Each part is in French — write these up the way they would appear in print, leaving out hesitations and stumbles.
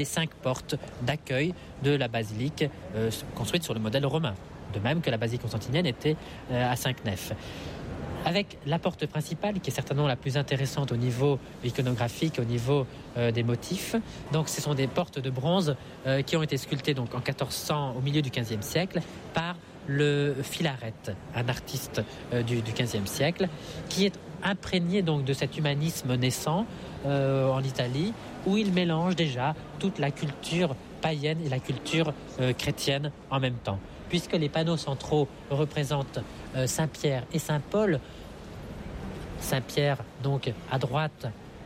les 5 portes d'accueil de la basilique construite sur le modèle romain. De même que la basilique constantinienne était à 5 nefs. Avec la porte principale, qui est certainement la plus intéressante au niveau iconographique, au niveau des motifs. Donc, ce sont des portes de bronze qui ont été sculptées donc, en 1400, au milieu du XVe siècle, par le Filaret, un artiste du XVe siècle, qui est imprégné donc, de cet humanisme naissant en Italie, où il mélange déjà toute la culture païenne et la culture chrétienne en même temps. Puisque les panneaux centraux représentent Saint-Pierre et Saint-Paul, Saint-Pierre donc à droite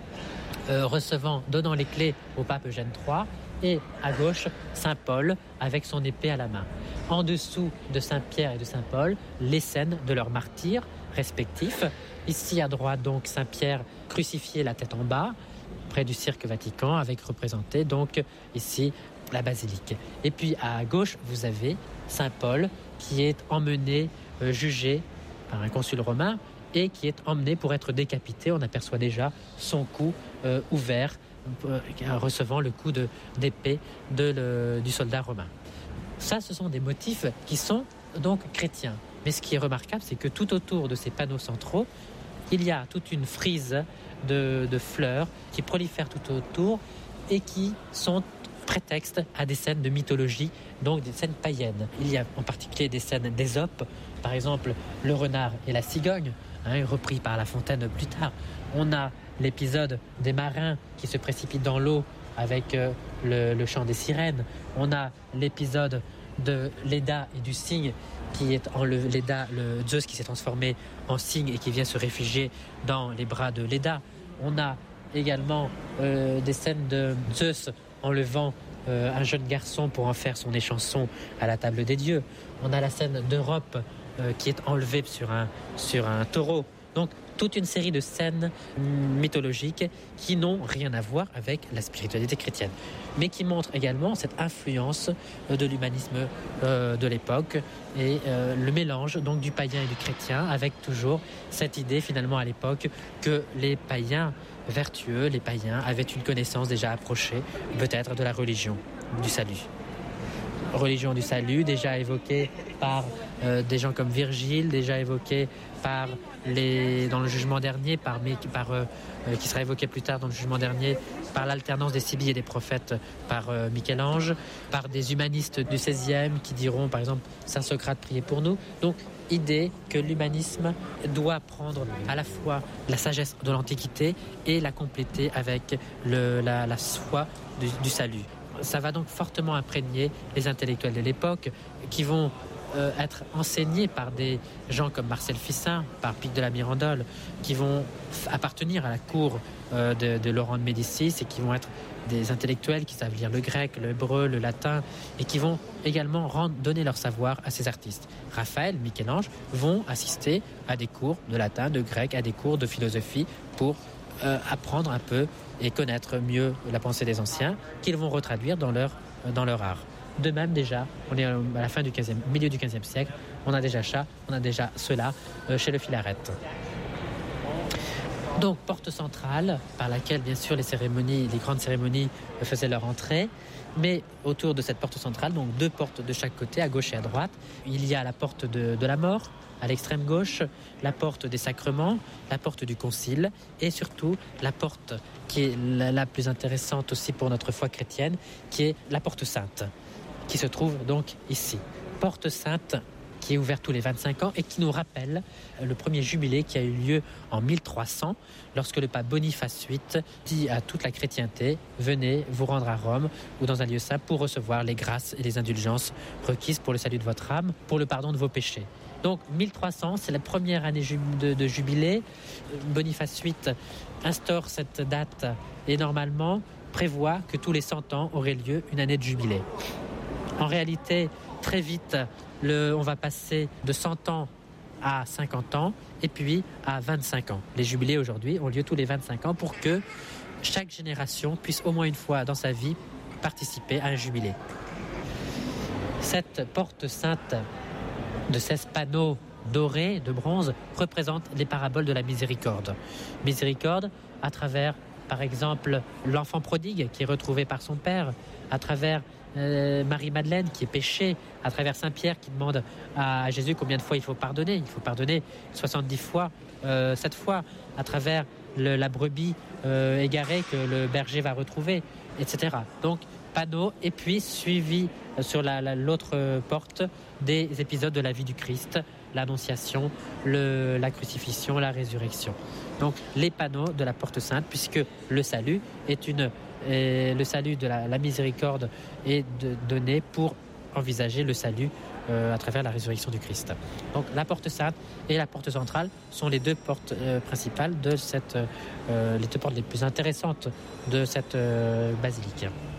donnant les clés au pape Eugène III, et à gauche Saint-Paul avec son épée à la main. En dessous de Saint-Pierre et de Saint-Paul, les scènes de leurs martyrs respectifs. Ici à droite donc Saint-Pierre crucifié la tête en bas, près du cirque Vatican, avec représenté donc ici la basilique. Et puis à gauche, vous avez Saint-Paul qui est emmené, jugé par un consul romain et qui est emmené pour être décapité. On aperçoit déjà son cou ouvert, recevant le coup d'épée du soldat romain. Ça, ce sont des motifs qui sont donc chrétiens. Mais ce qui est remarquable, c'est que tout autour de ces panneaux centraux, il y a toute une frise de fleurs qui prolifèrent tout autour et qui sont prétexte à des scènes de mythologie, donc des scènes païennes. Il y a en particulier des scènes d'Ésope, par exemple le renard et la cigogne, repris par La Fontaine plus tard. On a l'épisode des marins qui se précipitent dans l'eau avec le chant des sirènes. On a l'épisode de Léda et du cygne qui est Léda, le Zeus qui s'est transformé en cygne et qui vient se réfugier dans les bras de Léda. On a également des scènes de Zeus enlevant un jeune garçon pour en faire son échanson à la table des dieux. On a la scène d'Europe qui est enlevée sur un taureau. Donc, toute une série de scènes mythologiques qui n'ont rien à voir avec la spiritualité chrétienne, mais qui montrent également cette influence de l'humanisme de l'époque et le mélange donc du païen et du chrétien, avec toujours cette idée finalement à l'époque que les païens vertueux, les païens avaient une connaissance déjà approchée peut-être de la religion du salut. Religion du salut, déjà évoquée par des gens comme Virgile, déjà évoquée dans le jugement dernier, qui sera évoqué plus tard dans le jugement dernier, par l'alternance des Sibylles et des prophètes par Michel-Ange, par des humanistes du XVIe qui diront par exemple Saint Socrate priez pour nous. Donc idée que l'humanisme doit prendre à la fois la sagesse de l'Antiquité et la compléter avec la foi du salut. Ça va donc fortement imprégner les intellectuels de l'époque qui vont être enseignés par des gens comme Marcel Ficin, par Pic de la Mirandole, qui vont appartenir à la cour de Laurent de Médicis et qui vont être des intellectuels qui savent lire le grec, l'hébreu, le latin et qui vont également donner leur savoir à ces artistes. Raphaël, Michel-Ange vont assister à des cours de latin, de grec, à des cours de philosophie pour apprendre un peu et connaître mieux la pensée des anciens qu'ils vont retraduire dans leur art. De même déjà, on est à la fin milieu du XVe siècle, on a déjà cela chez le Filaret. Donc, porte centrale par laquelle, bien sûr, les grandes cérémonies faisaient leur entrée. Mais autour de cette porte centrale, donc 2 portes de chaque côté, à gauche et à droite, il y a la porte de la mort, à l'extrême gauche, la porte des sacrements, la porte du concile et surtout la porte qui est la plus intéressante aussi pour notre foi chrétienne, qui est la porte sainte, qui se trouve donc ici. Porte sainte qui est ouverte tous les 25 ans et qui nous rappelle le premier jubilé qui a eu lieu en 1300 lorsque le pape Boniface VIII dit à toute la chrétienté « Venez vous rendre à Rome ou dans un lieu saint pour recevoir les grâces et les indulgences requises pour le salut de votre âme, pour le pardon de vos péchés. » Donc 1300, c'est la première année de jubilé. Boniface VIII instaure cette date et normalement prévoit que tous les 100 ans aurait lieu une année de jubilé. En réalité, très vite, on va passer de 100 ans à 50 ans et puis à 25 ans. Les jubilés aujourd'hui ont lieu tous les 25 ans pour que chaque génération puisse au moins une fois dans sa vie participer à un jubilé. Cette porte sainte de 16 panneaux dorés de bronze représente les paraboles de la miséricorde. Miséricorde à travers par exemple l'enfant prodigue qui est retrouvé par son père, à travers Marie-Madeleine qui est péchée, à travers Saint-Pierre qui demande à Jésus combien de fois il faut pardonner. Il faut pardonner 70 fois, 7 fois, à travers la brebis égarée que le berger va retrouver, etc. Donc, panneau, et puis suivi sur l'autre porte des épisodes de la vie du Christ, l'Annonciation, la crucifixion, la résurrection. Donc, les panneaux de la porte sainte, puisque le salut le salut de la miséricorde est donné pour envisager le salut à travers la résurrection du Christ. Donc la porte sainte et la porte centrale sont les deux portes principales de les deux portes les plus intéressantes de cette basilique.